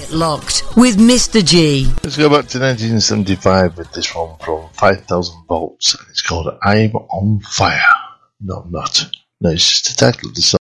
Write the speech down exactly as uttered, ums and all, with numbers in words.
Get Locked with Mister G. Let's go back to nineteen seventy-five with this one from five thousand Volts, and it's called I'm on Fire. No, I'm not. No, it's just the title of the song.